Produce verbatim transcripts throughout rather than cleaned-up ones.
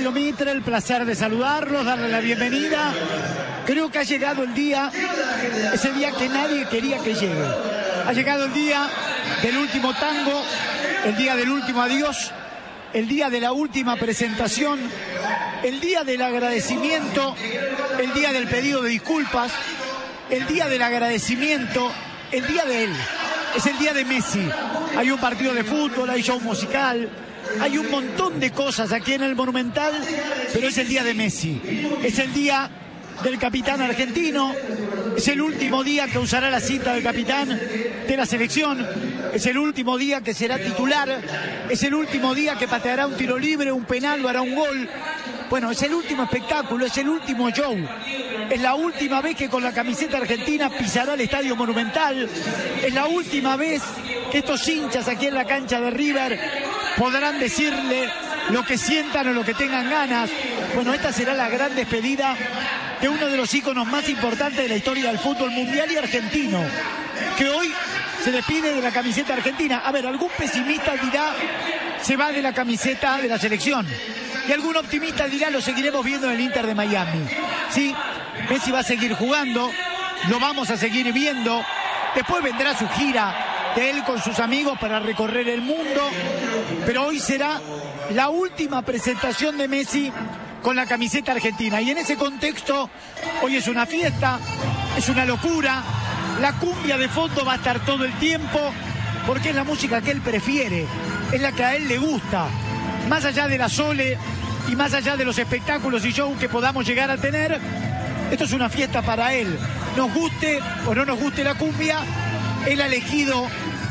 Radio Mitre, el placer de saludarlos, darle la bienvenida. Creo que ha llegado el día, ese día que nadie quería que llegue. Ha llegado el día del último tango, el día del último adiós, el día de la última presentación, el día del agradecimiento, el día del pedido de disculpas, el día del agradecimiento, el día de él. Es el día de Messi. Hay un partido de fútbol, hay show musical, hay un montón de cosas aquí en el Monumental, pero es el día de Messi. Es el día del capitán argentino, es el último día que usará la cinta del capitán de la selección, es el último día que será titular, es el último día que pateará un tiro libre, un penal o hará un gol. Bueno, es el último espectáculo, es el último show. Es la última vez que con la camiseta argentina pisará el Estadio Monumental. Es la última vez que estos hinchas aquí en la cancha de River podrán decirle lo que sientan o lo que tengan ganas. Bueno, esta será la gran despedida de uno de los íconos más importantes de la historia del fútbol mundial y argentino, que hoy se despide de la camiseta argentina. A ver, algún pesimista dirá, se va de la camiseta de la selección. Y algún optimista dirá, lo seguiremos viendo en el Inter de Miami. Sí, Messi va a seguir jugando, lo vamos a seguir viendo. Después vendrá su gira de él con sus amigos para recorrer el mundo. Pero hoy será la última presentación de Messi con la camiseta argentina. Y en ese contexto, hoy es una fiesta, es una locura. La cumbia de fondo va a estar todo el tiempo, porque es la música que él prefiere, es la que a él le gusta. Más allá de la Sole y más allá de los espectáculos y shows que podamos llegar a tener, esto es una fiesta para él. Nos guste o no nos guste la cumbia, él ha elegido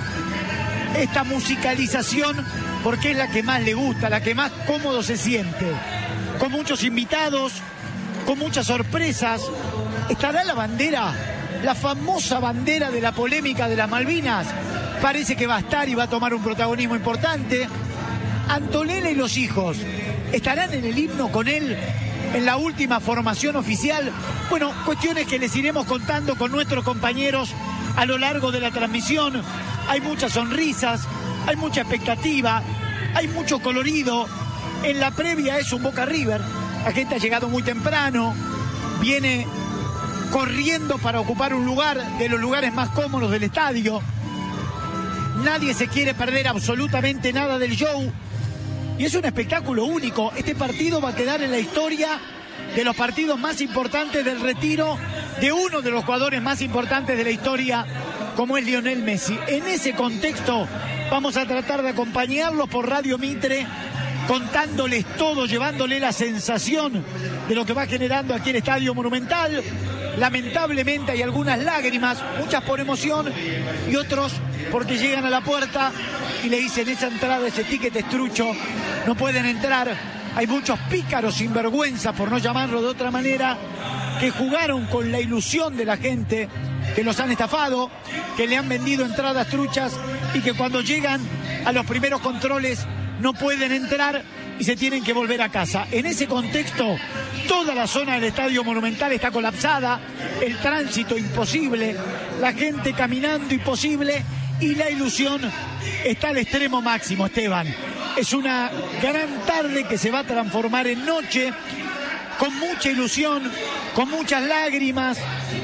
esta musicalización porque es la que más le gusta, la que más cómodo se siente. Con muchos invitados, con muchas sorpresas. ¿Estará la bandera, la famosa bandera de la polémica de las Malvinas? Parece que va a estar y va a tomar un protagonismo importante. Antonella y los hijos, ¿estarán en el himno con él en la última formación oficial? Bueno, cuestiones que les iremos contando con nuestros compañeros a lo largo de la transmisión. Hay muchas sonrisas, hay mucha expectativa, hay mucho colorido. En la previa es un Boca River. La gente ha llegado muy temprano, viene corriendo para ocupar un lugar de los lugares más cómodos del estadio. Nadie se quiere perder absolutamente nada del show. Y es un espectáculo único. Este partido va a quedar en la historia de los partidos más importantes del retiro de uno de los jugadores más importantes de la historia, como es Lionel Messi. En ese contexto vamos a tratar de acompañarlos por Radio Mitre, contándoles todo, llevándole la sensación de lo que va generando aquí el Estadio Monumental. Lamentablemente hay algunas lágrimas, muchas por emoción y otros porque llegan a la puerta y le dicen: esa entrada, ese ticket es trucho, no pueden entrar. Hay muchos pícaros sinvergüenza, por no llamarlo de otra manera, que jugaron con la ilusión de la gente, que los han estafado, que le han vendido entradas truchas y que cuando llegan a los primeros controles no pueden entrar y se tienen que volver a casa. En ese contexto, toda la zona del Estadio Monumental está colapsada, el tránsito imposible, la gente caminando imposible y la ilusión está al extremo máximo, Esteban. Es una gran tarde que se va a transformar en noche, con mucha ilusión, con muchas lágrimas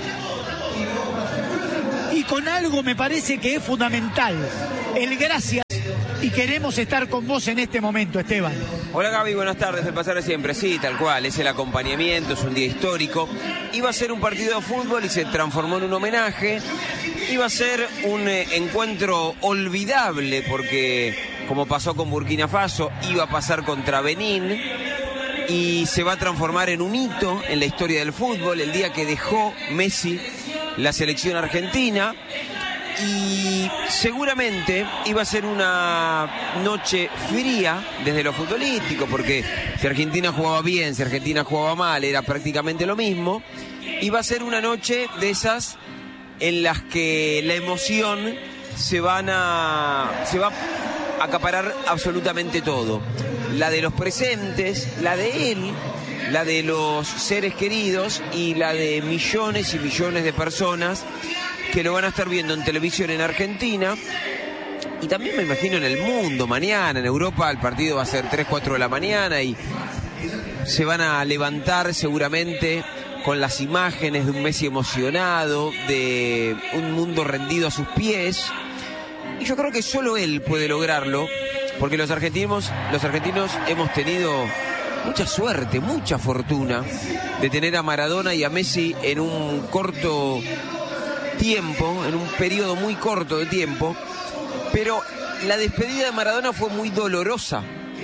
y con algo me parece que es fundamental, el gracias. Y queremos estar con vos en este momento, Esteban. Hola Gaby, buenas tardes, el placer de siempre. Sí, tal cual, es el acompañamiento, es un día histórico. Iba a ser un partido de fútbol y se transformó en un homenaje. Iba a ser un eh, encuentro olvidable porque, como pasó con Burkina Faso, iba a pasar contra Benín y se va a transformar en un hito en la historia del fútbol, el día que dejó Messi la selección argentina. Y seguramente iba a ser una noche fría desde lo futbolístico, porque si Argentina jugaba bien, si Argentina jugaba mal, era prácticamente lo mismo. Iba a ser una noche de esas en las que la emoción se van a se va a acaparar absolutamente todo. La de los presentes, la de él, la de los seres queridos y la de millones y millones de personas que lo van a estar viendo en televisión en Argentina y también me imagino en el mundo mañana. En Europa el partido va a ser tres, cuatro de la mañana y se van a levantar seguramente con las imágenes de un Messi emocionado, de un mundo rendido a sus pies. Y yo creo que solo él puede lograrlo, porque los argentinos, los argentinos hemos tenido mucha suerte, mucha fortuna de tener a Maradona y a Messi en un corto tiempo, en un periodo muy corto de tiempo. Pero la despedida de Maradona fue muy dolorosa,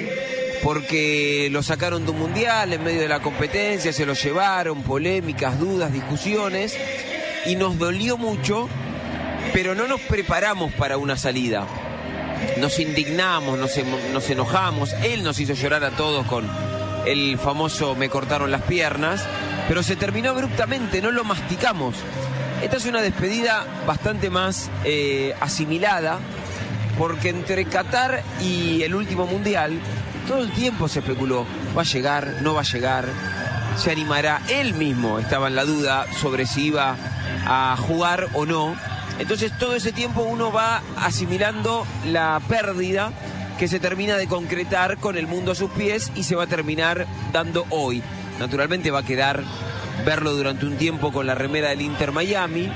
porque lo sacaron de un mundial en medio de la competencia, se lo llevaron, polémicas, dudas, discusiones, y nos dolió mucho, pero no nos preparamos para una salida. Nos indignamos, nos, nos enojamos, él nos hizo llorar a todos con el famoso "me cortaron las piernas", pero se terminó abruptamente, no lo masticamos. Esta es una despedida bastante más eh, asimilada, porque entre Qatar y el último mundial todo el tiempo se especuló, va a llegar, no va a llegar, se animará. Él mismo estaba en la duda sobre si iba a jugar o no. Entonces todo ese tiempo uno va asimilando la pérdida que se termina de concretar con el mundo a sus pies y se va a terminar dando hoy. Naturalmente va a quedar verlo durante un tiempo con la remera del Inter Miami,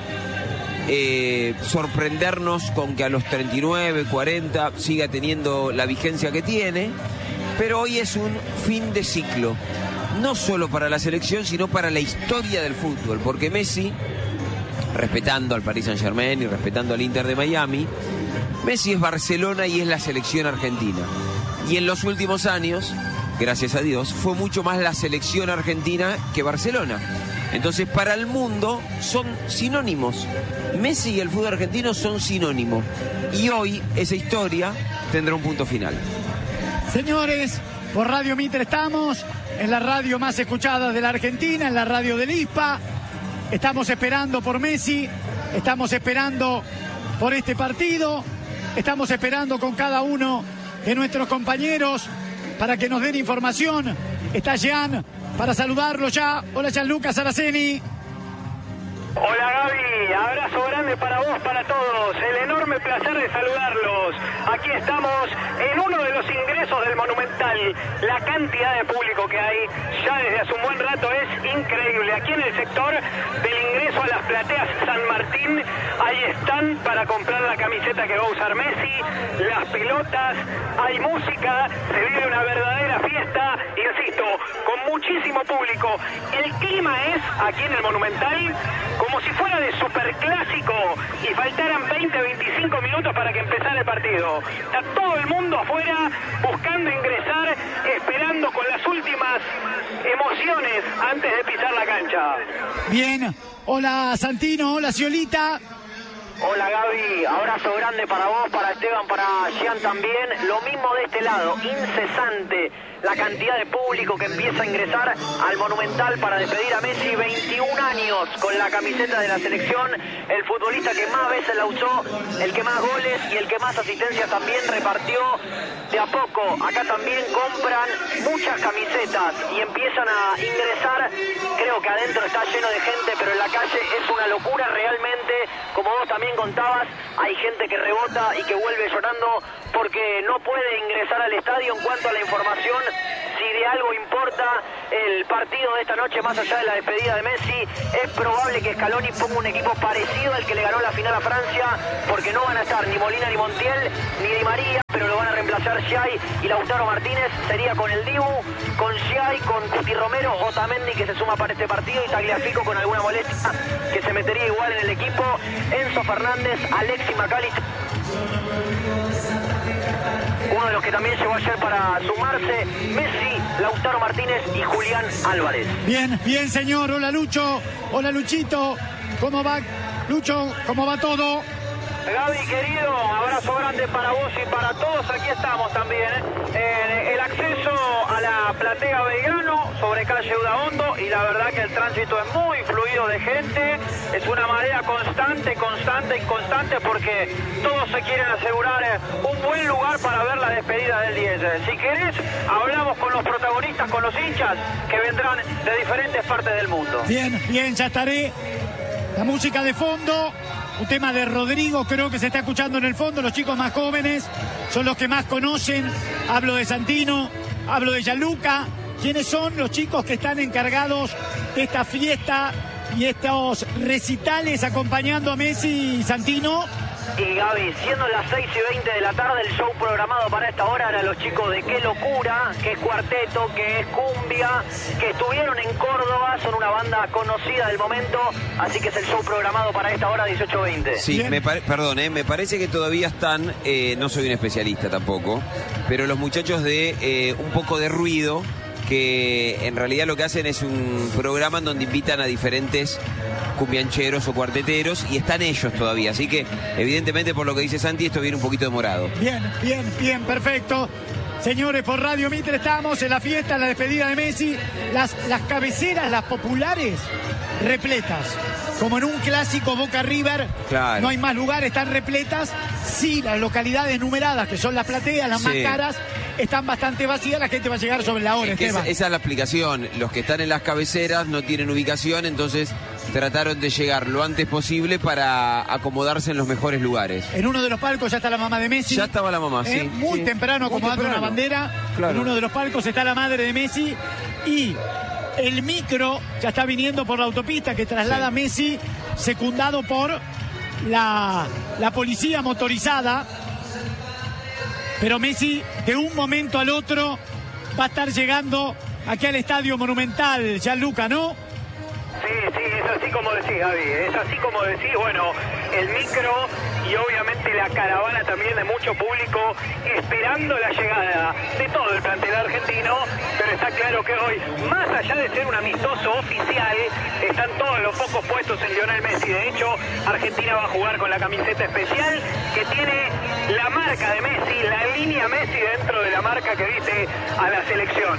eh, sorprendernos con que a los treinta y nueve, cuarenta siga teniendo la vigencia que tiene. Pero hoy es un fin de ciclo, no solo para la selección, sino para la historia del fútbol, porque Messi, respetando al Paris Saint-Germain y respetando al Inter de Miami, Messi es Barcelona y es la selección argentina. Y en los últimos años, gracias a Dios, fue mucho más la selección argentina que Barcelona. Entonces, para el mundo son sinónimos. Messi y el fútbol argentino son sinónimos. Y hoy esa historia tendrá un punto final. Señores, por Radio Mitre estamos, en la radio más escuchada de la Argentina, en la radio del I S P A. Estamos esperando por Messi, estamos esperando por este partido, estamos esperando con cada uno de nuestros compañeros para que nos den información. Está Jean para saludarlo ya. Hola, Gianluca Saraceni. Hola Gaby, abrazo grande para vos, para todos, el enorme placer de saludarlos. Aquí estamos en uno de los ingresos del Monumental. La cantidad de público que hay ya desde hace un buen rato es increíble. Aquí en el sector del ingreso a las plateas San Martín, ahí están para comprar la camiseta que va a usar Messi, las pelotas, hay música, se vive una verdadera fiesta, insisto, con muchísimo público. El clima es, aquí en el Monumental, como si fuera de superclásico y faltaran veinte, veinticinco minutos para que empezara el partido. Está todo el mundo afuera buscando ingresar, esperando con las últimas emociones antes de pisar la cancha. Bien, hola Santino, hola Ciolita. Hola Gaby, abrazo grande para vos, para Esteban, para Jean también. Lo mismo de este lado, incesante la cantidad de público que empieza a ingresar al Monumental para despedir a Messi. veintiún años con la camiseta de la selección, el futbolista que más veces la usó, el que más goles y el que más asistencias también repartió. De a poco, acá también compran muchas camisetas y empiezan a ingresar. Creo que adentro está lleno de gente, pero en la calle es una locura realmente. Como vos también contabas, hay gente que rebota y que vuelve llorando porque no puede ingresar al estadio. En cuanto a la información, si de algo importa el partido de esta noche, más allá de la despedida de Messi, es probable que Scaloni ponga un equipo parecido al que le ganó la final a Francia, porque no van a estar ni Molina ni Montiel ni Di María, pero lo van a reemplazar Giai y Lautaro Martínez. Sería con el Dibu, con Giai, con Cuti Romero, Otamendi, que se suma para este partido, y Tagliafico con alguna molestia que se metería igual en el equipo, Enzo Fernández, Alexis McAllister, uno de los que también llegó ayer para sumarse, Messi, Lautaro Martínez y Julián Álvarez. Bien, bien señor, hola Lucho, hola Luchito, ¿cómo va Lucho? ¿Cómo va todo? Gaby querido, abrazo grande para vos y para todos. Aquí estamos también, ¿eh? El acceso a la platea Belgrano sobre calle Udaondo, y la verdad que el tránsito es muy fluido de gente, es una marea constante, constante y constante, porque todos se quieren asegurar un buen lugar para ver la despedida del diez. Si querés, hablamos con los protagonistas, con los hinchas que vendrán de diferentes partes del mundo. Bien, bien, ya estaré. La música de fondo, un tema de Rodrigo, creo que se está escuchando en el fondo. Los chicos más jóvenes son los que más conocen. Hablo de Santino, hablo de Gianluca, quiénes son los chicos que están encargados de esta fiesta y estos recitales acompañando a Messi y Santino. Y Gaby, siendo las seis y veinte de la tarde, el show programado para esta hora eran los chicos de Qué Locura, que es cuarteto, que es cumbia, que estuvieron en Córdoba, son una banda conocida del momento, así que es el show programado para esta hora, dieciocho veinte. Sí, me pare- perdón, eh, me parece que todavía están, eh, no soy un especialista tampoco, pero los muchachos de eh, Un Poco de Ruido, que en realidad lo que hacen es un programa en donde invitan a diferentes cumbiancheros o cuarteteros y están ellos todavía, así que evidentemente por lo que dice Santi esto viene un poquito demorado. Bien, bien, bien, perfecto. Señores, por Radio Mitre estamos en la fiesta, en la despedida de Messi, las, las cabeceras, las populares, repletas. Como en un clásico Boca River, claro. No hay más lugares, están repletas. Sí, las localidades numeradas, que son las plateas, las Sí. más caras, están bastante vacías, la gente va a llegar sobre la hora, Es que esa, Esteban. esa es la explicación, los que están en las cabeceras no tienen ubicación, entonces trataron de llegar lo antes posible para acomodarse en los mejores lugares. En uno de los palcos ya está la mamá de Messi. Ya estaba la mamá, Eh, sí. Muy sí. temprano Muy acomodando temprano. una bandera. Claro. En uno de los palcos está la madre de Messi. Y el micro ya está viniendo por la autopista que traslada Sí. a Messi, secundado por la, la policía motorizada. Pero Messi, de un momento al otro, va a estar llegando aquí al Estadio Monumental, Gianluca, ¿no? Sí, sí, es así como decís, Gaby, es así como decís, bueno, el micro y obviamente la caravana también de mucho público esperando la llegada de todo el plantel argentino, pero está claro que hoy, más allá de ser un amistoso oficial, están todos los focos puestos en Lionel Messi. De hecho, Argentina va a jugar con la camiseta especial que tiene la marca de Messi, la línea Messi dentro de la marca que dice a la selección.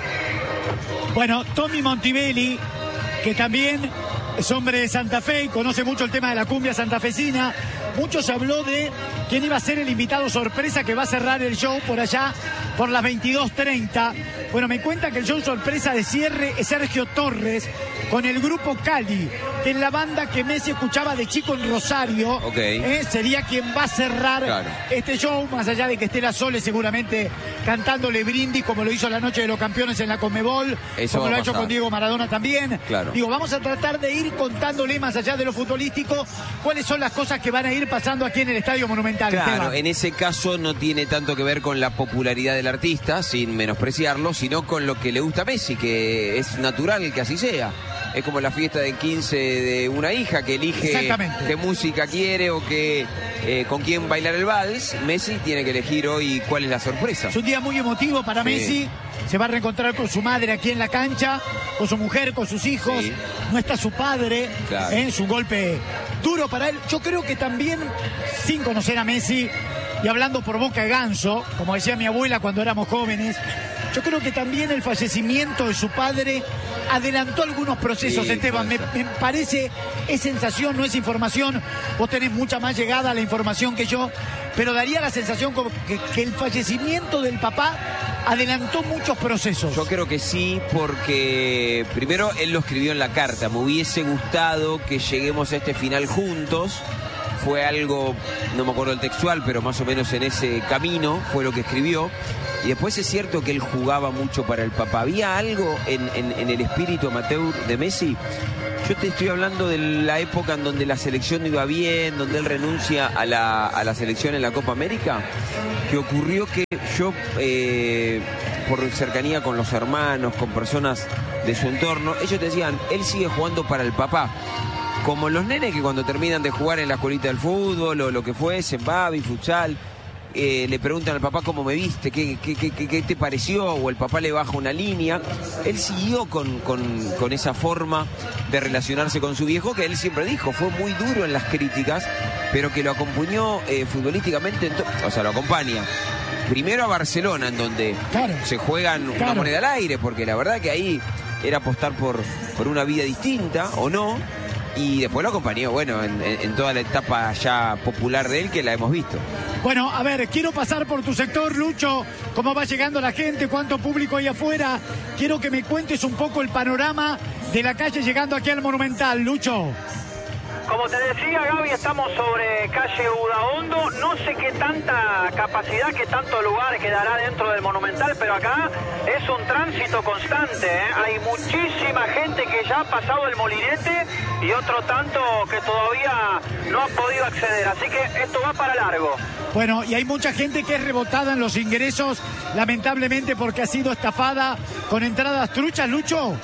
Bueno, Tommy Montibelli, que también es hombre de Santa Fe y conoce mucho el tema de la cumbia santafesina. Mucho se habló de quién iba a ser el invitado sorpresa que va a cerrar el show por allá por las veintidós treinta. Bueno, me cuenta que el show sorpresa de cierre es Sergio Torres con el grupo Cali, que es la banda que Messi escuchaba de chico en Rosario. Ok. Eh, sería quien va a cerrar Claro. este show, más allá de que esté la Sole seguramente cantándole brindis como lo hizo la noche de los campeones en la Conmebol, Eso como va lo a ha hecho pasar. con Diego Maradona también. Claro. Digo, vamos a tratar de ir contándole más allá de lo futbolístico cuáles son las cosas que van a ir pasando aquí en el Estadio Monumental. Claro, Esteban. en ese caso no tiene tanto que ver con la popularidad del artista, sin menospreciarlo, sino con lo que le gusta a Messi, que es natural que así sea. Es como la fiesta de quince de una hija que elige Exactamente. qué música quiere o qué, eh, con quién bailar el vals. Messi tiene que elegir hoy cuál es la sorpresa. Es un día muy emotivo para Sí. Messi. Se va a reencontrar con su madre aquí en la cancha, con su mujer, con sus hijos. Sí. No está su padre. Claro. ¿eh? Es un golpe duro para él. Yo creo que también, sin conocer a Messi y hablando por boca de ganso, como decía mi abuela cuando éramos jóvenes, yo creo que también el fallecimiento de su padre adelantó algunos procesos, Sí, Esteban. Me, puede me parece, es sensación, no es información. Vos tenés mucha más llegada a la información que yo, pero daría la sensación como que, que el fallecimiento del papá adelantó muchos procesos. Yo creo que sí, porque primero él lo escribió en la carta. Me hubiese gustado que lleguemos a este final juntos. Fue algo, no me acuerdo el textual, pero más o menos en ese camino fue lo que escribió. Y después es cierto que él jugaba mucho para el papá. Había algo en, en, en el espíritu amateur de Messi. Yo te estoy hablando de la época en donde la selección no iba bien, donde él renuncia a la, a la selección en la Copa América, que ocurrió que yo, eh, por cercanía con los hermanos, con personas de su entorno, ellos decían, él sigue jugando para el papá. Como los nenes que cuando terminan de jugar en la escuelita del fútbol o lo que fuese, babi, futsal, eh, le preguntan al papá cómo me viste, qué, qué, qué, qué te pareció, o el papá le baja una línea. Él siguió con, con, con esa forma de relacionarse con su viejo, que él siempre dijo, fue muy duro en las críticas, pero que lo acompañó eh, futbolísticamente, en to- o sea, lo acompaña. Primero a Barcelona, en donde Claro. se juegan una Claro. moneda al aire, porque la verdad que ahí era apostar por, por una vida distinta, o no. Y después lo acompañó, bueno, en, en- en toda la etapa ya popular de él, que la hemos visto. Bueno, a ver, quiero pasar por tu sector, Lucho, cómo va llegando la gente, cuánto público hay afuera. Quiero que me cuentes un poco el panorama de la calle llegando aquí al Monumental, Lucho. Como te decía, Gaby, estamos sobre calle Udaondo. No sé qué tanta capacidad, qué tanto lugar quedará dentro del Monumental, pero acá es un tránsito constante, ¿eh? Hay muchísima gente que ya ha pasado el molinete y otro tanto que todavía no ha podido acceder. Así que esto va para largo. Bueno, y hay mucha gente que es rebotada en los ingresos, lamentablemente porque ha sido estafada con entradas truchas, Lucho.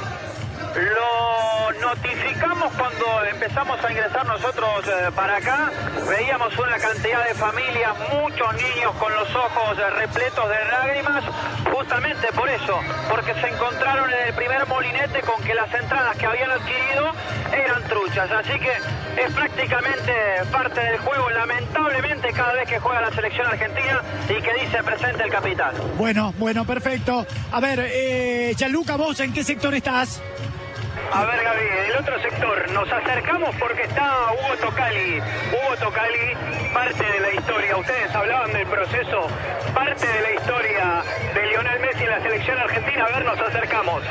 Lo notificamos cuando empezamos a ingresar nosotros eh, para acá. Veíamos una cantidad de familias, muchos niños con los ojos eh, repletos de lágrimas, justamente por eso, porque se encontraron en el primer molinete con que las entradas que habían adquirido eran truchas. Así que es prácticamente parte del juego, lamentablemente, cada vez que juega la selección argentina y que dice presente el capitán. Bueno, bueno, perfecto. A ver, eh, Gianluca, ¿vos en qué sector estás? A ver, Gaby, el otro sector, nos acercamos porque está Hugo Tocali. Hugo Tocali, parte de la historia. Ustedes hablaban del proceso, parte de la historia de Lionel Messi en la selección argentina. A ver, nos acercamos.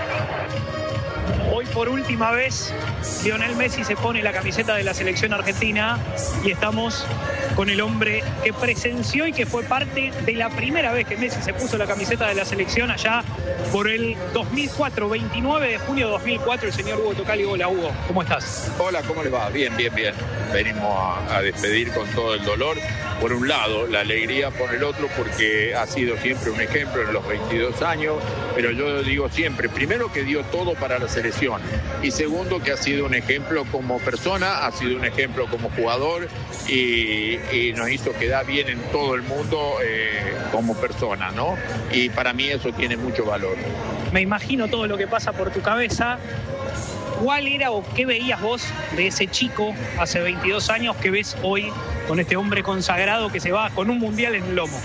Hoy por última vez Lionel Messi se pone la camiseta de la selección argentina y estamos con el hombre que presenció y que fue parte de la primera vez que Messi se puso la camiseta de la selección allá por el dos mil cuatro, veintinueve de junio de dos mil cuatro, el señor Hugo Tocali. Hola, Hugo, ¿cómo estás? Hola, ¿cómo le va? Bien, bien, bien. Venimos a, a despedir con todo el dolor. Por un lado, la alegría por el otro, porque ha sido siempre un ejemplo en los veintidós años, pero yo digo siempre, primero que dio todo para la selección y segundo que ha sido un ejemplo como persona, ha sido un ejemplo como jugador y, y nos hizo quedar bien en todo el mundo eh, como persona, ¿no? Y para mí eso tiene mucho valor. Me imagino todo lo que pasa por tu cabeza. ¿Cuál era o qué veías vos de ese chico hace veintidós años que ves hoy con este hombre consagrado que se va con un mundial en el lomo?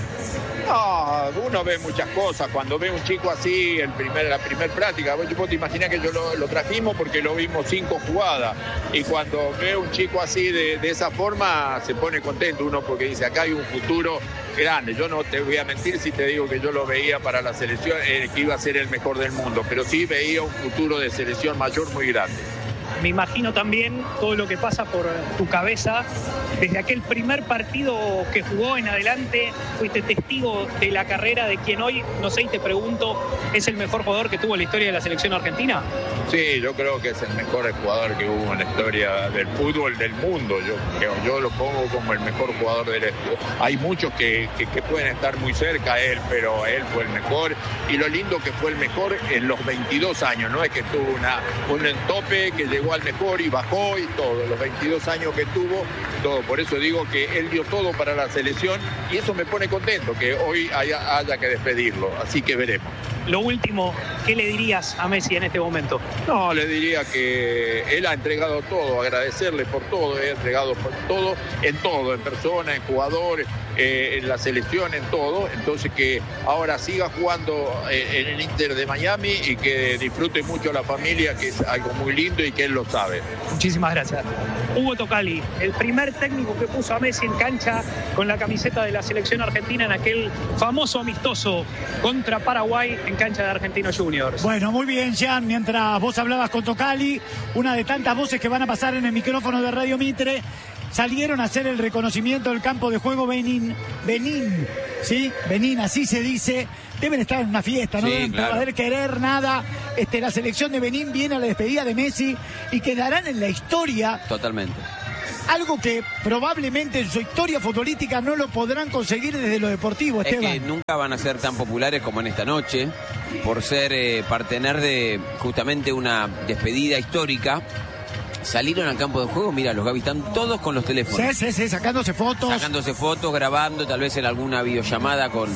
No, uno ve muchas cosas. Cuando ve un chico así, el primer, la primera práctica, vos, vos te imaginás que yo lo, lo trajimos porque lo vimos cinco jugadas. Y cuando ve un chico así de, de esa forma, se pone contento uno porque dice, acá hay un futuro grande. Yo no te voy a mentir si te digo que yo lo veía para la selección, eh, que iba a ser el mejor del mundo, pero sí veía un futuro de selección mayor muy grande. Me imagino también todo lo que pasa por tu cabeza. Desde aquel primer partido que jugó en adelante, fuiste testigo de la carrera de quien hoy, no sé, y te pregunto, ¿es el mejor jugador que tuvo la historia de la selección argentina? Sí, yo creo que es el mejor jugador que hubo en la historia del fútbol del mundo. Yo, yo lo pongo como el mejor jugador del mundo. Hay muchos que, que, que pueden estar muy cerca a él, pero él fue el mejor. Y lo lindo que fue el mejor en los veintidós años, no es que tuvo una, un entope que llegó al mejor y bajó y todo, los veintidós años que tuvo, todo. Por eso digo que él dio todo para la selección y eso me pone contento, que hoy haya, haya que despedirlo, así que veremos. Lo último, ¿qué le dirías a Messi en este momento? No, le diría que él ha entregado todo, agradecerle por todo, ha entregado por todo, en todo, en persona, en jugador, eh, en la selección, en todo. Entonces que ahora siga jugando eh, en el Inter de Miami y que disfrute mucho la familia, que es algo muy lindo y que él lo sabe. Muchísimas gracias. Hugo Tocali, el primer técnico que puso a Messi en cancha con la camiseta de la selección argentina en aquel famoso amistoso contra Paraguay en cancha de Argentinos Juniors. Bueno, muy bien, Jean, mientras vos hablabas con Tocali, una de tantas voces que van a pasar en el micrófono de Radio Mitre, salieron a hacer el reconocimiento del campo de juego Benín, Benín, ¿sí? Benín, así se dice. Deben estar en una fiesta, no sí, deben claro. poder querer nada. Este, la selección de Benín viene a la despedida de Messi y quedarán en la historia. Totalmente. Algo que probablemente en su historia futbolística no lo podrán conseguir desde lo deportivo, Esteban. Es que nunca van a ser tan populares como en esta noche, por ser, eh, partener de justamente una despedida histórica. Salieron al campo de juego, mira, los Gaby están todos con los teléfonos. Sí, sí, sí, sacándose fotos. Sacándose fotos, grabando, tal vez en alguna videollamada con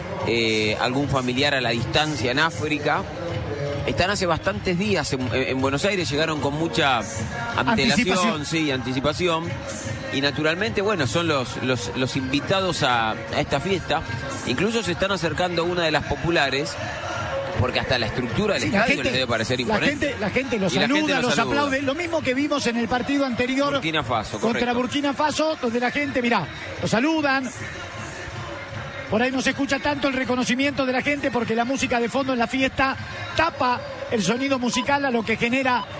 eh, algún familiar a la distancia en África. Están hace bastantes días en, en Buenos Aires, llegaron con mucha antelación, anticipación. sí, anticipación. Y naturalmente, bueno, son los, los, los invitados a, a esta fiesta. Incluso se están acercando a una de las populares, porque hasta la estructura del sí, estadio gente, les debe parecer imponente. La gente, la gente los saluda, gente los, los saluda. aplaude. Lo mismo que vimos en el partido anterior Burkina Faso, contra correcto. Burkina Faso, donde la gente, mirá, los saludan. Por ahí no se escucha tanto el reconocimiento de la gente porque la música de fondo en la fiesta tapa el sonido musical, a lo que genera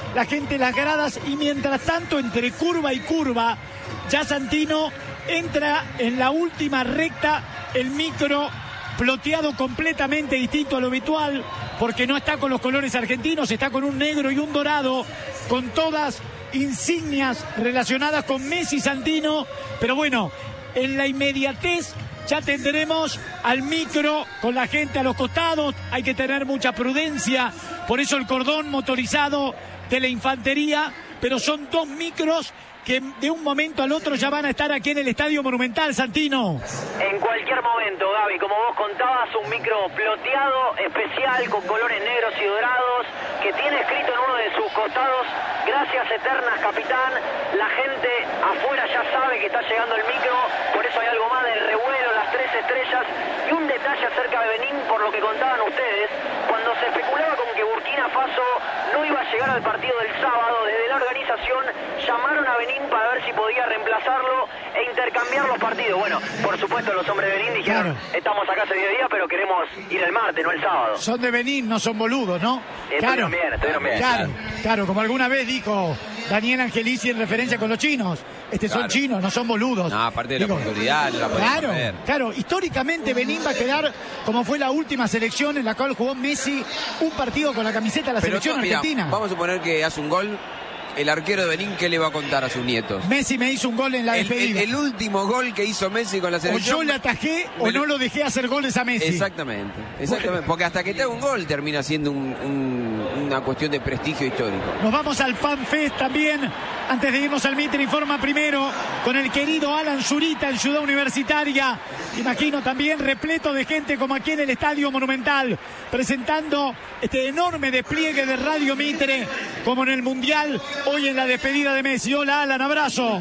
la gente en las gradas y mientras tanto entre curva y curva ya Santino entra en la última recta, el micro ploteado completamente distinto a lo habitual porque no está con los colores argentinos, está con un negro y un dorado, con todas insignias relacionadas con Messi Santino, pero bueno, en la inmediatez ya tendremos al micro con la gente a los costados, hay que tener mucha prudencia, por eso el cordón motorizado de la infantería, pero son dos micros que de un momento al otro ya van a estar aquí en el Estadio Monumental, Santino. En cualquier momento, Gaby, como vos contabas, un micro ploteado especial con colores negros y dorados que tiene escrito en uno de sus costados: gracias eternas, capitán. La gente afuera ya sabe que está llegando el micro, por eso hay algo más de revuelo, las tres estrellas. Y un detalle acerca de Benín, por lo que contaban ustedes, cuando se especulaba con que Burkina Faso no iba a llegar al partido del sábado, desde la organización llamaron a Benín para ver si podía reemplazarlo e intercambiar los partidos. Bueno, por supuesto los hombres de Benín dijeron, claro, estamos acá hace diez días, pero queremos ir el martes, no el sábado. Son de Benín, no son boludos, ¿no? Estuvieron bien, estuvieron bien. Claro, claro, como alguna vez dijo Daniel Angelici en referencia con los chinos. Este claro. Son chinos, no son boludos. No, aparte de la oportunidad, la claro, ver. claro. Históricamente Benín va a quedar como fue la última selección en la cual jugó Messi un partido con la camiseta de la Pero selección tú, mira, argentina. Vamos a suponer que hace un gol. El arquero de Benín, ¿qué le va a contar a sus nietos? Messi me hizo un gol en la el, despedida. El, el último gol que hizo Messi con la selección. O yo le atajé o no lo dejé hacer goles a Messi. Exactamente, exactamente. Porque hasta que te haga un gol termina siendo un, un, una cuestión de prestigio histórico. Nos vamos al Fan Fest también. Antes de irnos al Mitre Informa primero con el querido Alan Zurita en Ciudad Universitaria. Imagino también repleto de gente como aquí en el Estadio Monumental, presentando este enorme despliegue de Radio Mitre como en el Mundial, hoy en la despedida de Messi. Hola Alan, abrazo.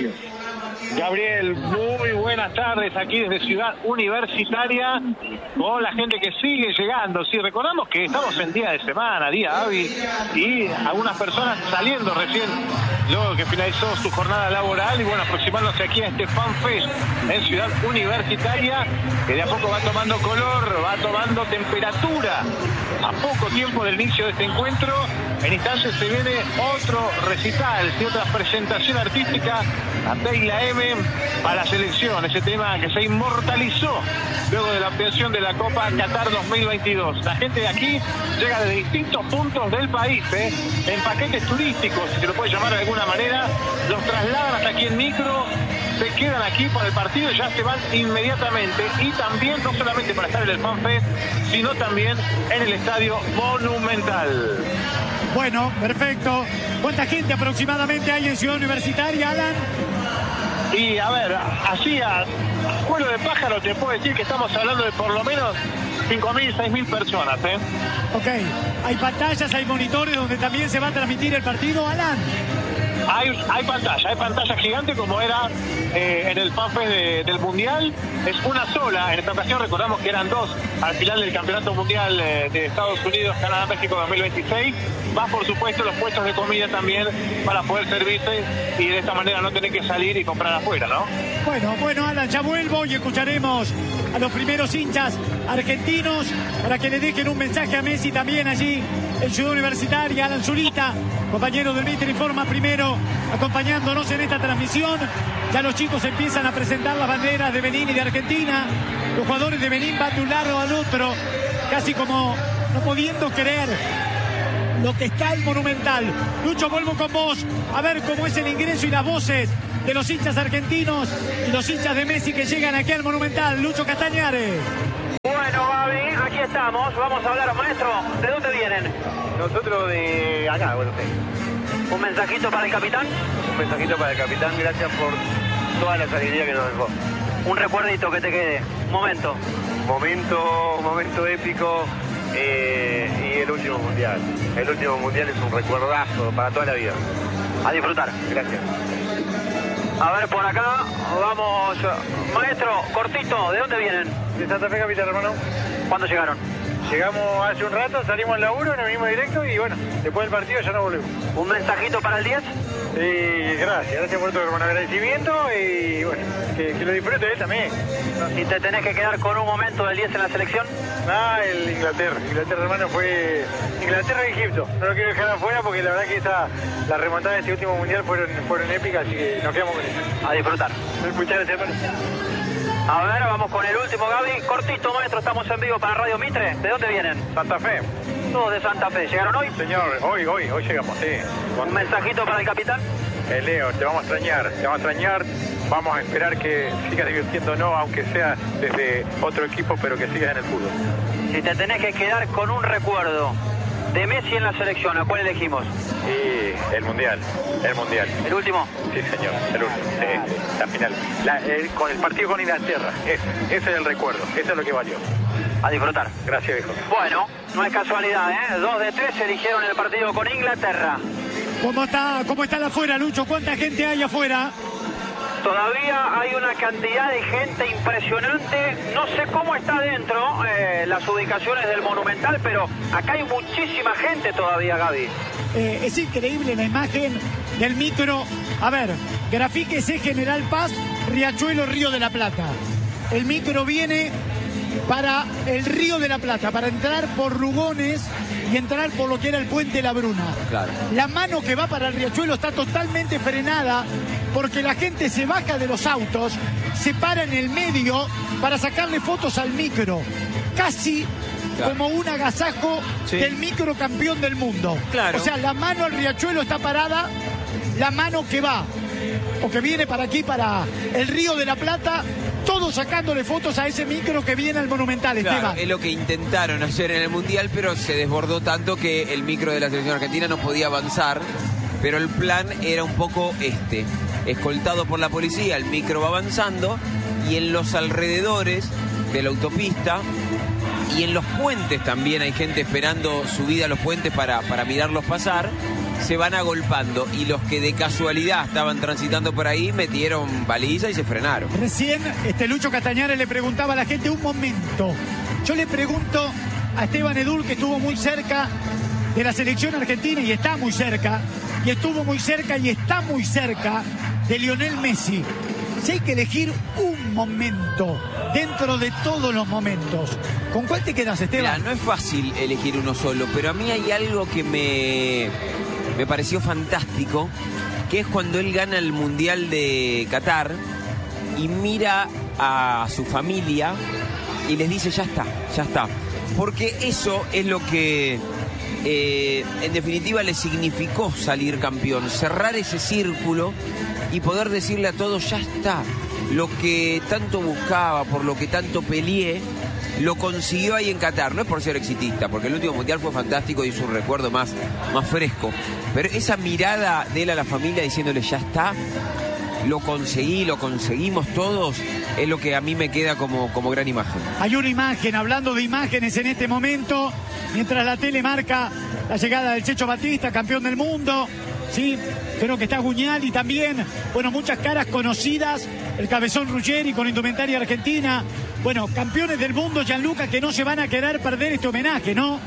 Gabriel, muy buenas tardes aquí desde Ciudad Universitaria con la gente que sigue llegando. Sí, recordamos que estamos en día de semana, día hábil, y algunas personas saliendo recién luego que finalizó su jornada laboral y bueno, aproximándose aquí a este Fan Fest en Ciudad Universitaria, que de a poco va tomando color, va tomando temperatura. A poco tiempo del inicio de este encuentro, en instantes se viene otro recital, y otra presentación artística, la T y la M para la selección, ese tema que se inmortalizó luego de la obtención de la Copa Qatar dos mil veintidós. La gente de aquí llega de distintos puntos del país, ¿eh? en paquetes turísticos, si se lo puede llamar de alguna manera, los trasladan hasta aquí en micro, se quedan aquí para el partido y ya se van inmediatamente, y también no solamente para estar en el Fan Fest, sino también en el Estadio Monumental. Bueno, perfecto. ¿Cuánta gente aproximadamente hay en Ciudad Universitaria, Alan? Y a ver, así a vuelo de pájaro te puedo decir que estamos hablando de por lo menos cinco mil, seis mil personas, ¿eh? Ok. ¿Hay pantallas, hay monitores donde también se va a transmitir el partido, Alan? Hay, hay pantalla, hay pantalla gigante como era eh, en el Fan Fest de, del Mundial. Es una sola, en esta ocasión recordamos que eran dos al final del Campeonato Mundial eh, de Estados Unidos, Canadá, México dos mil veintiséis. Más por supuesto los puestos de comida también para poder servirse y de esta manera no tener que salir y comprar afuera, ¿no? Bueno, bueno Alan, ya vuelvo y escucharemos a los primeros hinchas argentinos para que le dejen un mensaje a Messi también allí en Ciudad Universitaria. Alan Zurita, compañero del Mitre Informa primero, acompañándonos en esta transmisión. Ya los chicos empiezan a presentar las banderas de Benín y de Argentina. Los jugadores de Benín van de un lado al otro, casi como no pudiendo creer lo que está el Monumental. Lucho, vuelvo con vos a ver cómo es el ingreso y las voces de los hinchas argentinos y los hinchas de Messi que llegan aquí al Monumental. Lucho Castañares. Bueno, Gaby, aquí estamos. Vamos a hablar, maestro. ¿De dónde vienen? Nosotros de acá, bueno, usted. ¿Un mensajito para el capitán? Un mensajito para el capitán, gracias por toda la alegría que nos dejó. Un recuerdito que te quede. Momento. Momento, momento épico. Eh, y el último mundial. El último mundial es un recuerdazo para toda la vida. A disfrutar. Gracias. A ver, por acá, vamos. Maestro, cortito, ¿de dónde vienen? De Santa Fe, capital, hermano. ¿Cuándo llegaron? Llegamos hace un rato, salimos al laburo, nos vinimos directo y bueno, después del partido ya no volvemos. ¿Un mensajito para el diez? Y gracias, gracias por tu agradecimiento y bueno, que, que lo disfrute él también. Si te tenés que quedar con un momento del diez en la selección. Ah, el Inglaterra. Inglaterra, hermano, fue Inglaterra y Egipto. No lo quiero dejar afuera porque la verdad que esta, la remontada de este último mundial fueron, fueron épicas, así que nos quedamos con eso. A disfrutar. Muchas gracias, hermano. A ver, vamos con el último, Gaby. Cortito, maestro, estamos en vivo para Radio Mitre. ¿De dónde vienen? Santa Fe. Todos de Santa Fe. ¿Llegaron hoy? Señor, hoy, hoy, hoy llegamos, sí. ¿Un mensajito para el capitán? Eh, Leo, te vamos a extrañar, te vamos a extrañar. Vamos a esperar que sigas divirtiéndonos, aunque sea desde otro equipo, pero que sigas en el fútbol. Si te tenés que quedar con un recuerdo de Messi en la selección, ¿a cuál elegimos? Y el Mundial, el Mundial. ¿El último? Sí, señor, el último, sí, la final. La, el, con el partido con Inglaterra, ese, ese es el recuerdo, eso es lo que valió. A disfrutar. Gracias, viejo. Bueno, no es casualidad, ¿eh? Dos de tres eligieron el partido con Inglaterra. ¿Cómo está, cómo está afuera, Lucho? ¿Cuánta gente hay afuera? Todavía hay una cantidad de gente impresionante. No sé cómo está dentro eh, las ubicaciones del Monumental, pero acá hay muchísima gente todavía, Gaby. Eh, es increíble la imagen del micro. A ver, grafíquese General Paz, Riachuelo, Río de la Plata. El micro viene para el Río de la Plata, para entrar por Lugones y entrar por lo que era el Puente La Bruna. Claro. La mano que va para el Riachuelo está totalmente frenada porque la gente se baja de los autos, se para en el medio para sacarle fotos al micro. Casi claro. como un agasajo sí. del micro campeón del mundo. Claro. O sea, la mano al Riachuelo está parada, la mano que va o que viene para aquí, para el Río de la Plata, todos sacándole fotos a ese micro que viene al Monumental, claro, Esteban. Es lo que intentaron hacer en el Mundial, pero se desbordó tanto que el micro de la selección argentina no podía avanzar. Pero el plan era un poco este, escoltado por la policía, el micro va avanzando y en los alrededores de la autopista y en los puentes también hay gente esperando subida a los puentes para, para mirarlos pasar. Se van agolpando y los que de casualidad estaban transitando por ahí metieron baliza y se frenaron. Recién este Lucho Castañares le preguntaba a la gente un momento. Yo le pregunto a Esteban Edul, que estuvo muy cerca de la selección argentina y está muy cerca, y estuvo muy cerca y está muy cerca de Lionel Messi. Si hay que elegir un momento dentro de todos los momentos, ¿con cuál te quedas, Esteban? Mirá, no es fácil elegir uno solo, pero a mí hay algo que me... me pareció fantástico, que es cuando él gana el Mundial de Qatar y mira a su familia y les dice ya está, ya está. Porque eso es lo que eh, en definitiva le significó salir campeón, cerrar ese círculo y poder decirle a todos ya está. Lo que tanto buscaba, por lo que tanto peleé, lo consiguió ahí en Qatar. No es por ser exitista, porque el último mundial fue fantástico y es un recuerdo más, más fresco. Pero esa mirada de él a la familia diciéndole ya está, lo conseguí, lo conseguimos todos, es lo que a mí me queda como, como gran imagen. Hay una imagen, hablando de imágenes en este momento, mientras la tele marca la llegada del Checho Batista, campeón del mundo. Sí, creo que está Guñali también. Bueno, muchas caras conocidas. El Cabezón Ruggeri con indumentaria argentina. Bueno, campeones del mundo, Gianluca, que no se van a querer perder este homenaje, ¿no?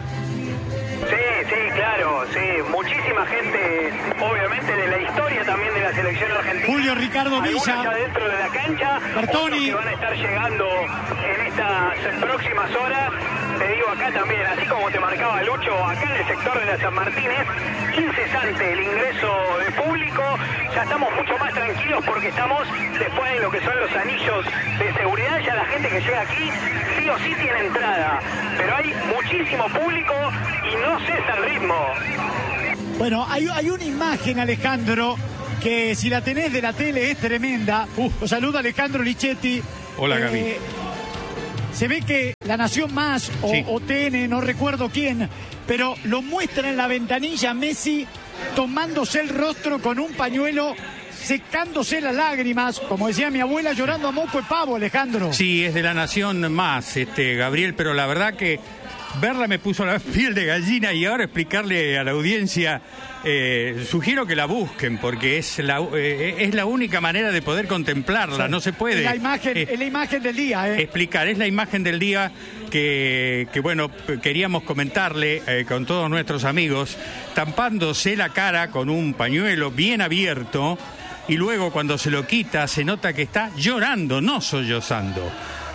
Sí, sí, claro, sí. Muchísima gente, obviamente, de la historia también de la selección argentina. Julio Ricardo Villa. Algunos ya dentro de la cancha. Bertoni. Que van a estar llegando en estas próximas horas. Te digo acá también, así como te marcaba Lucho, acá en el sector de la San Martín es incesante el ingreso de público. Ya estamos mucho más tranquilos porque estamos después de lo que son los anillos de seguridad. Ya la gente que llega aquí sí o sí tiene entrada. Pero hay muchísimo público y no cesa el ritmo. Bueno, hay, hay una imagen, Alejandro, que si la tenés de la tele es tremenda. Uh, lo saluda Alejandro Lichetti. Hola, Gaby. Eh, Se ve que La Nación Más o, sí. o T N, no recuerdo quién, pero lo muestra en la ventanilla Messi tomándose el rostro con un pañuelo, secándose las lágrimas, como decía mi abuela, llorando a moco de pavo, Alejandro. Sí, es de La Nación Más, este Gabriel, pero la verdad que verla me puso la piel de gallina y ahora explicarle a la audiencia, eh, sugiero que la busquen porque es la, eh, es la única manera de poder contemplarla, sí. No se puede. Es la imagen, eh, es la imagen del día. Eh. Explicar, es la imagen del día que, que bueno, queríamos comentarle eh, con todos nuestros amigos, tampándose la cara con un pañuelo bien abierto y luego cuando se lo quita se nota que está llorando, no sollozando.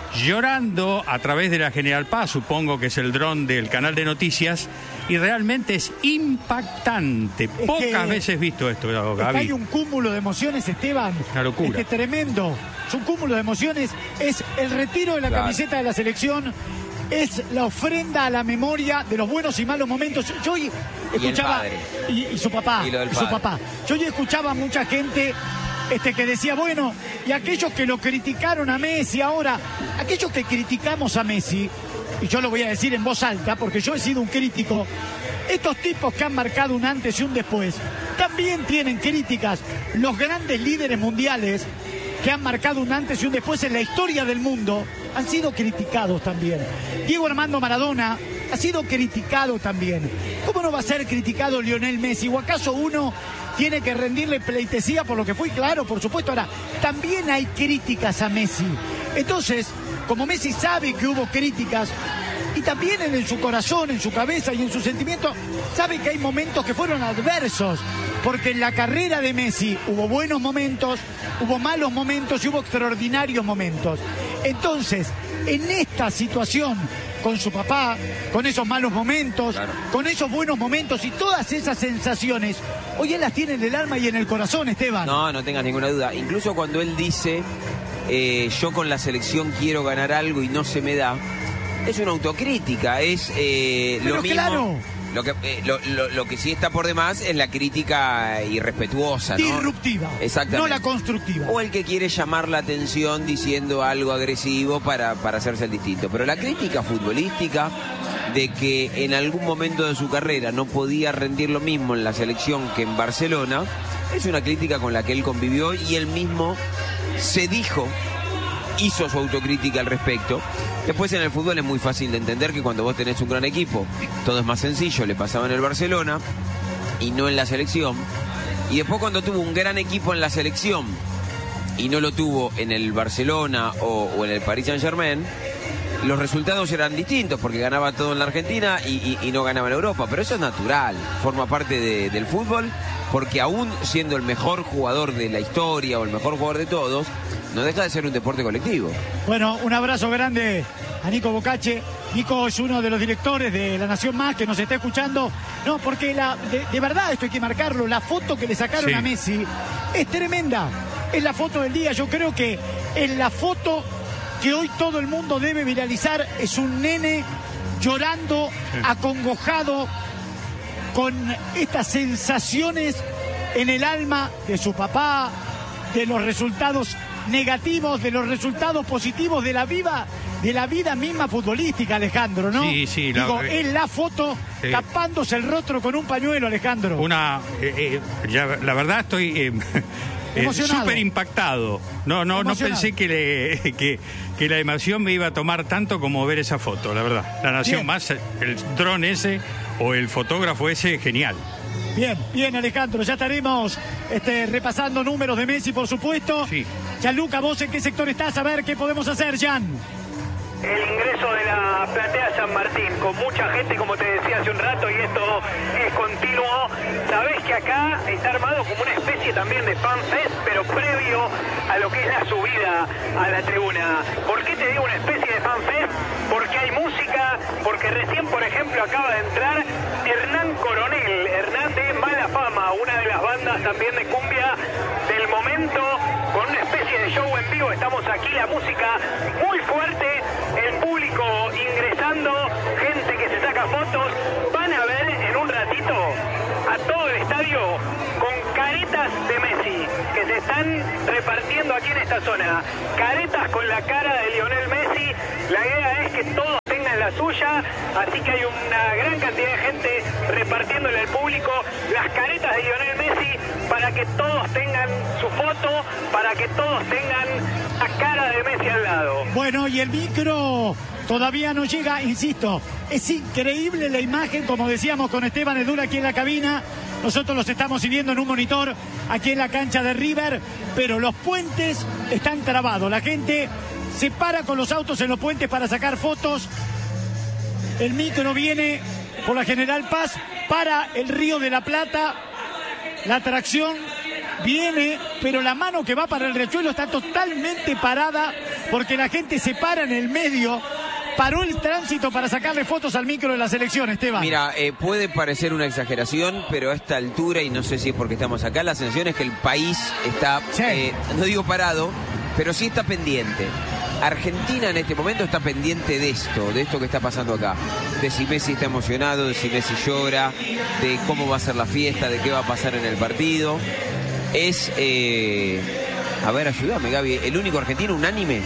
Llorando a través de la General Paz, supongo que es el dron del canal de noticias, y realmente es impactante. Es Pocas veces visto esto, Gaby. Hay un cúmulo de emociones, Esteban. Una locura. Es que tremendo. Es un cúmulo de emociones. Es el retiro de la claro. camiseta de la selección. Es la ofrenda a la memoria de los buenos y malos momentos. Yo hoy escuchaba... Y, y, y su papá. Y, lo del y su papá. Yo hoy escuchaba a mucha gente... Este que decía, bueno, y aquellos que lo criticaron a Messi ahora, aquellos que criticamos a Messi, y yo lo voy a decir en voz alta, porque yo he sido un crítico, estos tipos que han marcado un antes y un después, también tienen críticas. Los grandes líderes mundiales que han marcado un antes y un después en la historia del mundo, han sido criticados también. Diego Armando Maradona ha sido criticado también. ¿Cómo no va a ser criticado Lionel Messi? ¿O acaso uno tiene que rendirle pleitesía por lo que fue? Claro, por supuesto. Ahora, también hay críticas a Messi. Entonces, como Messi sabe que hubo críticas, y también en su corazón, en su cabeza y en su sentimiento, sabe que hay momentos que fueron adversos, porque en la carrera de Messi hubo buenos momentos, hubo malos momentos y hubo extraordinarios momentos. Entonces, en esta situación, con su papá, con esos malos momentos, claro. con esos buenos momentos y todas esas sensaciones, hoy él las tiene en el alma y en el corazón, Esteban. No, no tengas ninguna duda. Incluso cuando él dice, eh, yo con la selección quiero ganar algo y no se me da, es una autocrítica, es eh, Pero lo mismo. Claro. Lo que, eh, lo, lo, lo que sí está por demás es la crítica irrespetuosa, ¿no? Disruptiva. Exactamente. No la constructiva. O el que quiere llamar la atención diciendo algo agresivo para, para hacerse el distinto. Pero la crítica futbolística de que en algún momento de su carrera no podía rendir lo mismo en la selección que en Barcelona, es una crítica con la que él convivió y él mismo se dijo, hizo su autocrítica al respecto. Después en el fútbol es muy fácil de entender que cuando vos tenés un gran equipo, todo es más sencillo, le pasaba en el Barcelona y no en la selección. Y después cuando tuvo un gran equipo en la selección y no lo tuvo en el Barcelona o, o en el Paris Saint-Germain, los resultados eran distintos porque ganaba todo en la Argentina y, y, y no ganaba en Europa. Pero eso es natural, forma parte de, del fútbol, porque aún siendo el mejor jugador de la historia o el mejor jugador de todos, no deja de ser un deporte colectivo. Bueno, un abrazo grande a Nico Bocache. Nico es uno de los directores de La Nación Más que nos está escuchando. No, porque la, de, de verdad esto hay que marcarlo. La foto que le sacaron sí. a Messi es tremenda. Es la foto del día. Yo creo que es la foto que hoy todo el mundo debe viralizar. Es un nene llorando, sí. acongojado, con estas sensaciones en el alma de su papá, de los resultados negativos, de los resultados positivos de la vida, de la vida misma futbolística, Alejandro, ¿no? Sí, sí. Digo, la, es la foto sí. tapándose el rostro con un pañuelo, Alejandro. Una, eh, eh, ya, la verdad estoy eh, eh, súper impactado. No, no, no pensé que, le, que, que la emoción me iba a tomar tanto como ver esa foto, la verdad. La Nación Bien. Más, el dron ese o el fotógrafo ese, genial. Bien, bien, Alejandro, ya estaremos este, repasando números de Messi, por supuesto. Sí. Gianluca, ¿vos en qué sector estás? A ver qué podemos hacer, Jan. El ingreso de la platea San Martín, con mucha gente, como te decía hace un rato, y esto es continuo. Sabés que acá está armado como una especie también de fan fest, pero previo a lo que es la subida a la tribuna. ¿Por qué te digo una especie de fan fest? Porque hay música, porque recién, por ejemplo, acaba de entrar Hernán Coronel, Hernán de Mala Fama, una de las bandas también de cumbia del momento, con una especie de show en vivo. Estamos aquí, la música muy fuerte, el público ingresando, gente que se saca fotos. Van a ver en un ratito a todo el estadio con caretas de Messi que se están repartiendo aquí en esta zona. Caretas con la cara de Lionel Messi. La idea es que todos tengan la suya, así que hay una gran cantidad de gente repartiéndole al público las caretas de Lionel Messi para que todos tengan su foto, para que todos tengan la cara de Messi al lado. Bueno, y el micro todavía no llega, insisto, es increíble la imagen, como decíamos con Esteban Edura aquí en la cabina. Nosotros los estamos siguiendo en un monitor aquí en la cancha de River, pero los puentes están trabados. La gente se para con los autos en los puentes para sacar fotos. El micro viene por la General Paz para el Río de la Plata. La atracción viene, pero la mano que va para el Riachuelo está totalmente parada porque la gente se para en el medio. Paró el tránsito para sacarle fotos al micro de la selección, Esteban. Mira, eh, puede parecer una exageración, pero a esta altura, y no sé si es porque estamos acá, la sensación es que el país está, sí. eh, no digo parado, pero sí está pendiente. Argentina en este momento está pendiente de esto, de esto que está pasando acá. De si Messi está emocionado, de si Messi llora, de cómo va a ser la fiesta, de qué va a pasar en el partido. Es, eh... a ver, ayúdame, Gaby, el único argentino unánime.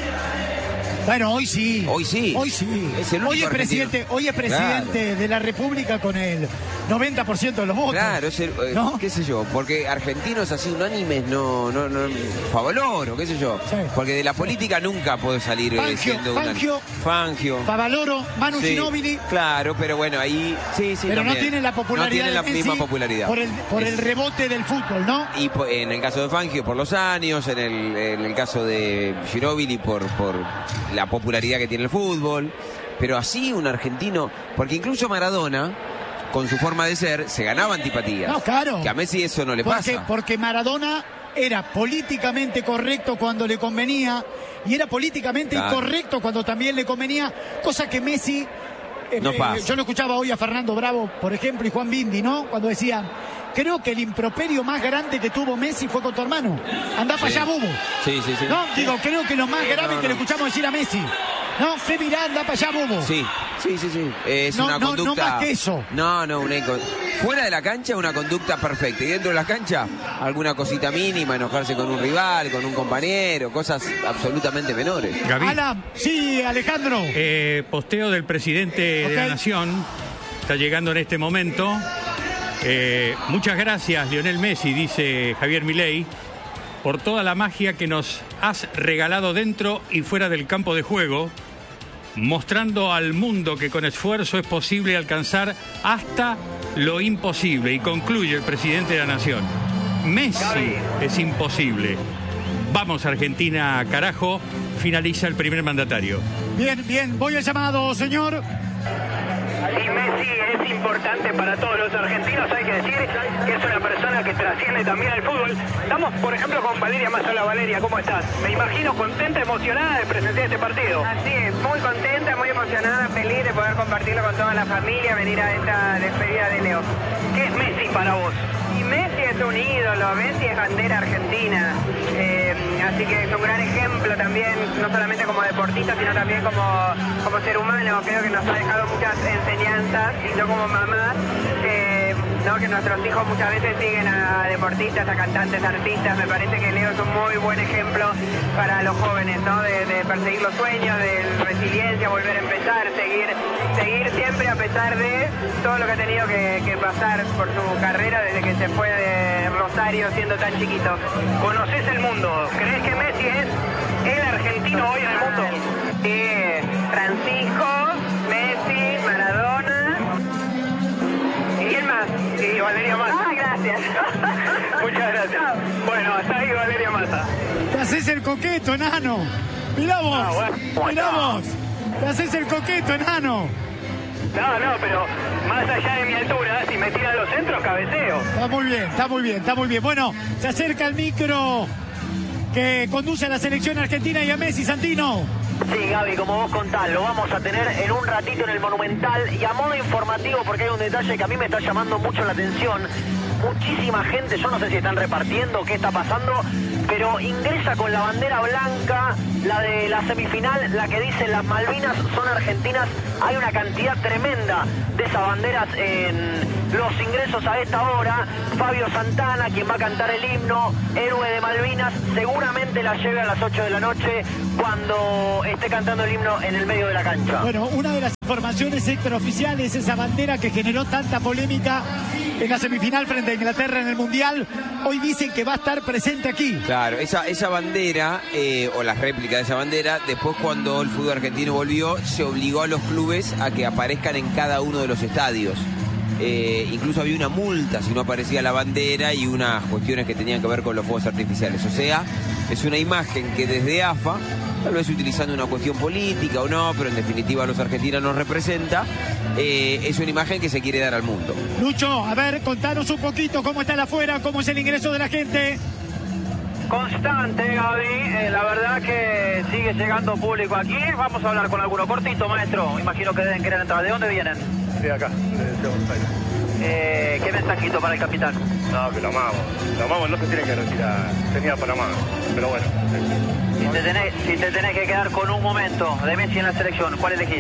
Bueno, hoy sí. Hoy sí. Hoy sí. Es el hoy es presidente, hoy es presidente claro. de la República con el noventa por ciento de los votos. Claro, es el, eh, ¿no? qué sé yo, porque argentinos así unánimes no, no, no, Favaloro, qué sé yo. Sí. Porque de la política nunca puede salir Fangio, siendo Fangio, Fangio. Favaloro, Manu sí, Ginóbili. Claro, pero bueno, ahí sí, sí. Pero también. no tiene la popularidad. No tiene la misma popularidad. Por el, por el rebote del fútbol, ¿no? Y en el caso de Fangio por los años, en el, en el caso de Ginóbili por, por la popularidad que tiene el fútbol, pero así un argentino, porque incluso Maradona, con su forma de ser, se ganaba antipatías. No, claro. Que a Messi eso no le porque, pasa. Porque Maradona era políticamente correcto cuando le convenía y era políticamente claro. incorrecto cuando también le convenía, cosa que Messi... Eh, no pasa. Eh, yo lo escuchaba hoy a Fernando Bravo, por ejemplo, y Juan Bindi, ¿no? Cuando decían, creo que el improperio más grande que tuvo Messi fue con tu hermano. Andá sí. para allá, Bubu. Sí, sí, sí. No, digo, creo que lo más grave no, que no. le escuchamos decir a Messi. No, fe mirá, anda para allá, Bubu. Sí, sí, sí, sí. Es no, una no, conducta... No más que eso. No, no, una... Fuera de la cancha, una conducta perfecta. Y dentro de la cancha, alguna cosita mínima, enojarse con un rival, con un compañero, cosas absolutamente menores. Gaby. Alan, sí, Alejandro. Eh, posteo del presidente okay. de la Nación. Está llegando en este momento. Eh, muchas gracias, Lionel Messi, dice Javier Milei, por toda la magia que nos has regalado dentro y fuera del campo de juego, mostrando al mundo que con esfuerzo es posible alcanzar hasta lo imposible. Y concluye el presidente de la Nación: Messi es imposible. Vamos, Argentina, carajo. Finaliza el primer mandatario. Bien, bien, voy al llamado, señor. Y Messi es importante para todos los argentinos, hay que decir que es una persona que trasciende también al fútbol. Estamos, por ejemplo, con Valeria Massa. Hola, Valeria, ¿cómo estás? Me imagino contenta, emocionada de presenciar este partido. Así es, muy contenta, muy emocionada, feliz de poder compartirlo con toda la familia, venir a esta despedida de Leo. ¿Qué es Messi para vos? Y Messi es un ídolo, Messi es bandera argentina, eh, así que es un gran ejemplo también, no solamente como deportista, sino también como, como ser humano. Creo que nos ha dejado muchas enseñanzas, y yo como mamá, eh, ¿no? que nuestros hijos muchas veces siguen a deportistas, a cantantes, artistas. Me parece que Leo es un muy buen ejemplo para los jóvenes, ¿no? de, de perseguir los sueños, de resiliencia, volver a empezar, seguir, seguir siempre a pesar de todo lo que ha tenido que, que pasar por su carrera desde que se fue de Rosario siendo tan chiquito. ¿Conoces el mundo? ¿Crees que Messi es el argentino hoy en el mundo? Sí, Francisco, Messi, Maradona. ¿Y quién más? Sí, Valeria Massa. Ah, gracias. Muchas gracias. Bueno, hasta ahí Valeria Massa. Te haces el coqueto, enano. Mirá vos, ah, bueno. Mirá vos. Te haces el coqueto, enano. No, no, pero más allá de mi altura, si me tiran los centros, cabeceo. Está muy bien, está muy bien, está muy bien. Bueno, se acerca el micro que conduce a la selección argentina y a Messi, Santino. Sí, Gaby, como vos contás, lo vamos a tener en un ratito en el Monumental. Y a modo informativo, porque hay un detalle que a mí me está llamando mucho la atención. Muchísima gente, yo no sé si están repartiendo, qué está pasando, pero ingresa con la bandera blanca, la de la semifinal, la que dice las Malvinas son argentinas. Hay una cantidad tremenda de esas banderas en los ingresos a esta hora. Fabio Santana, quien va a cantar el himno, héroe de Malvinas, seguramente la lleve a las ocho de la noche cuando esté cantando el himno en el medio de la cancha. Bueno, una de las informaciones extraoficiales, esa bandera que generó tanta polémica en la semifinal frente a Inglaterra en el Mundial, hoy dicen que va a estar presente aquí. Claro, esa, esa bandera, eh, o la réplica de esa bandera, después cuando el fútbol argentino volvió, se obligó a los clubes a que aparezcan en cada uno de los estadios. Eh, incluso había una multa si no aparecía la bandera y unas cuestiones que tenían que ver con los fuegos artificiales. O sea, es una imagen que desde A F A, tal vez utilizando una cuestión política o no, pero en definitiva a los argentinos nos representa, eh, es una imagen que se quiere dar al mundo. Lucho, a ver, contanos un poquito cómo está el afuera, cómo es el ingreso de la gente. Constante, Gaby, eh, la verdad que sigue llegando público aquí. Vamos a hablar con alguno cortito, maestro. Imagino que deben querer entrar. ¿De dónde vienen? De acá, de, de Buenos Aires. Eh, ¿Qué mensajito para el capitán? No, que lo amamos. Lo amamos, no se tiene que retirar. Tenía para más, pero bueno. Si te, tenés, si te tenés que quedar con un momento de Messi en la selección, ¿cuál elegís?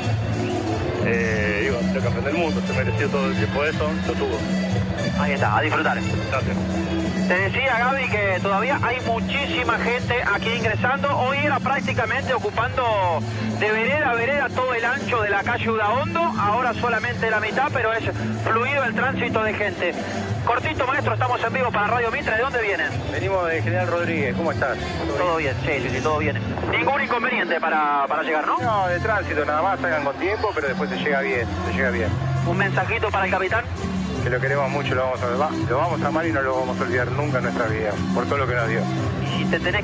Eh, digo, el campeón del mundo, se mereció todo el tiempo eso, lo tuvo. Ahí está, a disfrutar. Gracias. Te decía, Gaby, que todavía hay muchísima gente aquí ingresando. Hoy era prácticamente ocupando de vereda a vereda todo el ancho de la calle Udaondo. Ahora solamente la mitad, pero es fluido el tránsito de gente. Cortito, maestro, estamos en vivo para Radio Mitre. ¿De dónde vienen? Venimos de General Rodríguez, ¿cómo estás? Todo bien, sí, sí, sí, todo bien. Ningún inconveniente para, para llegar, ¿no? No, de tránsito nada más, salgan con tiempo, pero después se llega bien, se llega bien. Un mensajito para el capitán. Que lo queremos mucho, lo vamos a, lo vamos a amar y no lo vamos a olvidar nunca en nuestra vida, por todo lo que nos dio. Y te tenés,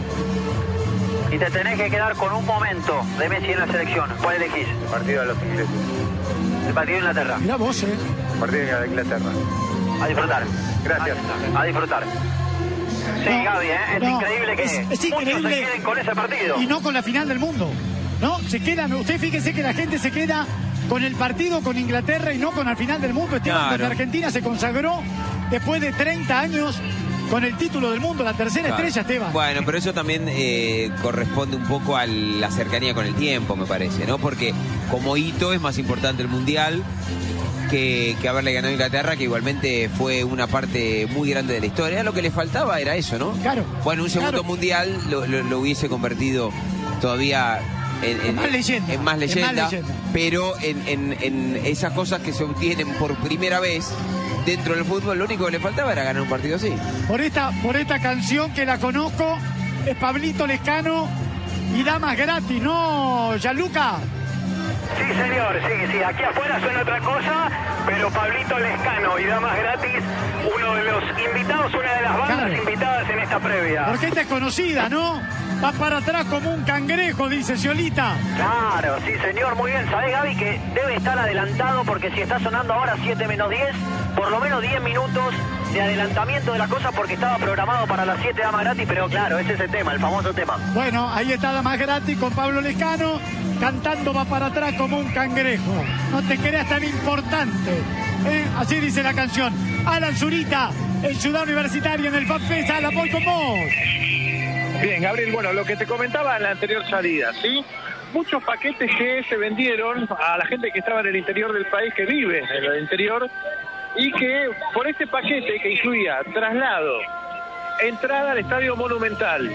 y te tenés que quedar con un momento de Messi en la selección, ¿cuál elegís? El partido de los ingleses. El partido de Inglaterra. Mirá vos, eh. El partido de Inglaterra. A disfrutar. Gracias. A, a disfrutar. Sí, No, Gaby, ¿eh? es no, increíble que es- es muchos increíble. se queden con ese partido. Y no con la final del mundo, ¿no? Se quedan, usted fíjese que la gente se queda con el partido con Inglaterra y no con la final del mundo, Esteban, Claro. donde Argentina se consagró después de treinta años con el título del mundo, la tercera Claro. estrella, Esteban. Bueno, pero eso también eh, corresponde un poco a la cercanía con el tiempo, me parece, ¿no? Porque como hito es más importante el Mundial que, que haberle ganado a Inglaterra, que igualmente fue una parte muy grande de la historia. Lo que le faltaba era eso, ¿no? Claro. Bueno, un segundo Claro. Mundial lo, lo- lo hubiese convertido todavía en, en- En más leyenda. en más En más leyenda, leyenda. pero en, en- en esas cosas que se obtienen por primera vez dentro del fútbol, lo único que le faltaba era ganar un partido así. Por esta, por esta canción que la conozco, es Pablito Lescano y Damas Gratis, ¿no, Gianluca? Sí, señor, sí, sí, aquí afuera suena otra cosa, pero Pablito Lescano y Damas Gratis, uno de los invitados, una de las bandas Claro. invitadas en esta previa. Porque esta es conocida, ¿no? Va para atrás como un cangrejo, dice Ciolita. Claro, sí, señor, muy bien. ¿Sabés, Gaby, que debe estar adelantado? Porque si está sonando ahora siete menos diez, por lo menos diez minutos de adelantamiento de la cosa, porque estaba programado para las siete Damas Gratis, pero claro, ese es el tema, el famoso tema. Bueno, ahí está Damas Gratis con Pablo Lescano, cantando Va para atrás como un cangrejo. No te creas tan importante. ¿eh? Así dice la canción. Alan Zurita, en Ciudad Universitaria, en el FanFest. Alan, voy con vos. Bien, Gabriel, bueno, lo que te comentaba en la anterior salida, ¿sí? Muchos paquetes que se vendieron a la gente que estaba en el interior del país, que vive en el interior, y que por este paquete que incluía traslado, entrada al Estadio Monumental,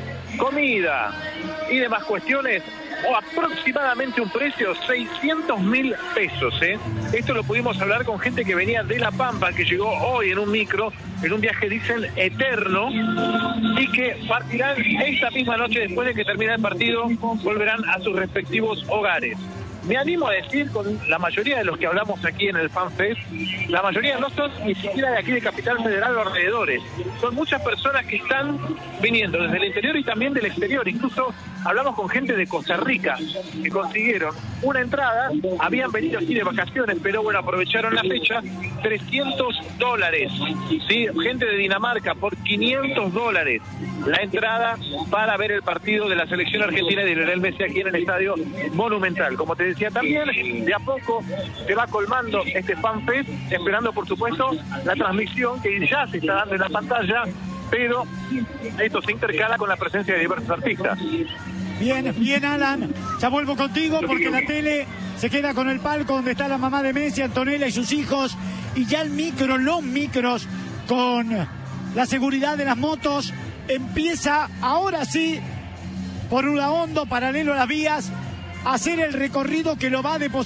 comida y demás cuestiones, o aproximadamente un precio seiscientos mil pesos, ¿eh? Esto lo pudimos hablar con gente que venía de La Pampa, que llegó hoy en un micro, en un viaje, dicen, eterno, y que partirán esta misma noche, después de que termine el partido, volverán a sus respectivos hogares. Me animo a decir, con la mayoría de los que hablamos aquí en el FanFest, la mayoría no son ni siquiera de aquí de Capital Federal o alrededores. Son muchas personas que están viniendo desde el interior y también del exterior. Incluso hablamos con gente de Costa Rica que consiguieron una entrada, habían venido aquí de vacaciones, pero bueno, aprovecharon la fecha, trescientos dólares. ¿Sí? Gente de Dinamarca por quinientos dólares. La entrada para ver el partido de la selección argentina y de Lionel Messi aquí en el Estadio Monumental. Como te decía también, de a poco se va colmando este FanFest, esperando por supuesto la transmisión que ya se está dando en la pantalla, pero esto se intercala con la presencia de diversos artistas. Bien, bien, Alan. Ya vuelvo contigo porque la tele se queda con el palco donde está la mamá de Messi, Antonella y sus hijos. Y ya el micro, los micros, con la seguridad de las motos, empieza ahora sí, por Udaondo, paralelo a las vías, a hacer el recorrido que lo va a depositar.